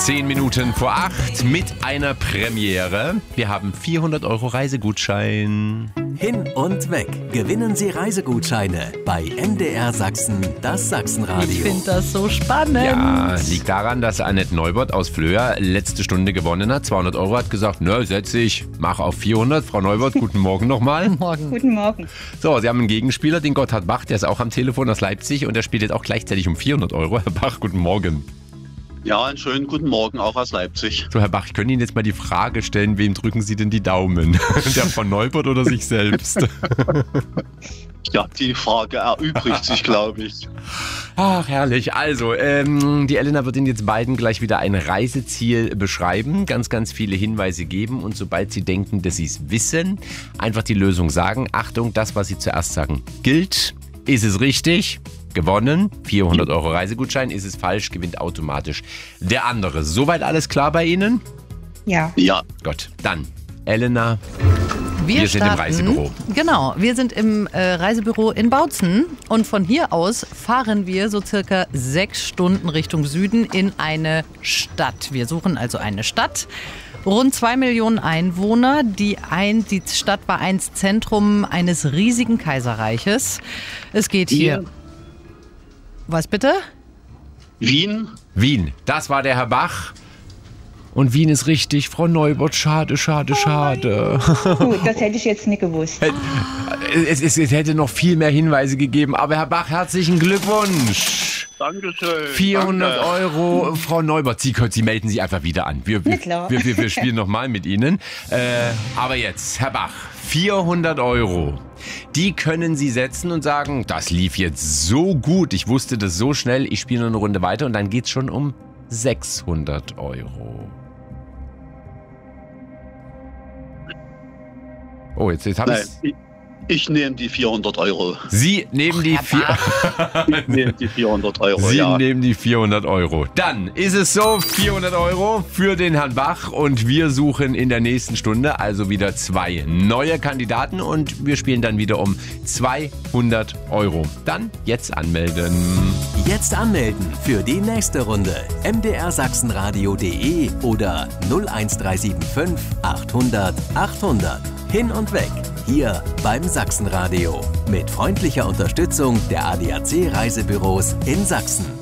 10 Minuten vor 8 mit einer Premiere. Wir haben 400 € Reisegutschein. Hin und weg. Gewinnen Sie Reisegutscheine bei MDR Sachsen, das Sachsenradio. Ich finde das so spannend. Ja, liegt daran, dass Annette Neubert aus Flöa letzte Stunde gewonnen hat. 200 € hat gesagt, setz ich, mach auf 400. Frau Neubert, guten Morgen nochmal. Guten Morgen. So, Sie haben einen Gegenspieler, den Gotthard Bach, der ist auch am Telefon aus Leipzig und der spielt jetzt auch gleichzeitig um 400 €. Herr Bach, guten Morgen. Ja, einen schönen guten Morgen auch aus Leipzig. So, Herr Bach, ich könnte Ihnen jetzt mal die Frage stellen, wem drücken Sie denn die Daumen? Der Frau Neubert oder sich selbst? Ja, die Frage erübrigt sich, glaube ich. Ach, herrlich. Also, die Elena wird Ihnen jetzt beiden gleich wieder ein Reiseziel beschreiben, ganz, ganz viele Hinweise geben und sobald Sie denken, dass Sie es wissen, einfach die Lösung sagen. Achtung, das, was Sie zuerst sagen, gilt. Ist es richtig? Gewonnen. 400 € Reisegutschein. Ist es falsch? Gewinnt automatisch der andere. Soweit alles klar bei Ihnen? Ja. Ja. Gut, dann Elena. Wir sind im Reisebüro. Genau, wir sind im Reisebüro in Bautzen und von hier aus fahren wir so circa 6 Stunden Richtung Süden in eine Stadt. Wir suchen also eine Stadt. Rund 2 Millionen Einwohner. Die Stadt war einst Zentrum eines riesigen Kaiserreiches. Es geht hier... Was bitte? Wien. Wien, das war der Herr Bach. Und Wien ist richtig, Frau Neubert, schade. Gut, das hätte ich jetzt nicht gewusst. Es hätte noch viel mehr Hinweise gegeben, aber Herr Bach, herzlichen Glückwunsch. Dankeschön. 400 €, Frau Neubert, Sie melden sich einfach wieder an. Wir spielen nochmal mit Ihnen. Aber jetzt, Herr Bach, 400 €. Die können Sie setzen und sagen, das lief jetzt so gut, ich wusste das so schnell, ich spiele noch eine Runde weiter und dann geht es schon um 600 €. Oh, jetzt habe ich... Ich nehme die 400 €. Sie nehmen die 400 €. Sie ja. nehmen die 400 €. Dann ist es so, 400 € für den Herrn Bach und wir suchen in der nächsten Stunde also wieder 2 neue Kandidaten und wir spielen dann wieder um 200 €. Dann jetzt anmelden. Jetzt anmelden für die nächste Runde. mdrsachsenradio.de oder 01375 800 800. Hin und weg. Hier beim Sachsenradio. Mit freundlicher Unterstützung der ADAC Reisebüros in Sachsen.